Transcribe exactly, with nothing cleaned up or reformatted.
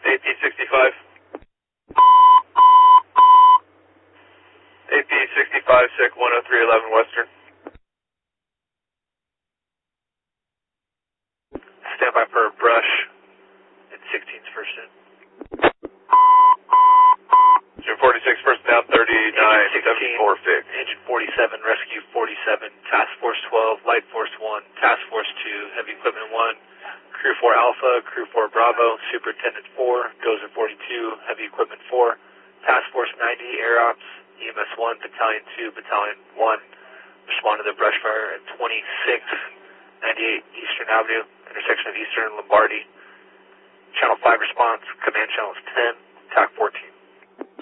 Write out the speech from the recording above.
A P sixty-five. A P sixty-five, SIC one oh three eleven Western. Stand by for a brush at sixteen's first in. Engine forty-six, first down, thirty-nine seventy-four fix. Engine forty-seven, Rescue forty-seven, Task Force twelve, Light Force one, Task Force two, Heavy Equipment one, Crew four Alpha, Crew four Bravo, Superintendent four, Dozer forty-two, Heavy Equipment four, Task Force ninety, Air Ops, E M S one, Battalion two, Battalion one, respond to the brush fire at twenty-six ninety-eight Eastern Avenue, intersection of Eastern and Lombardy. Channel five response, command channel is ten, T A C fourteen.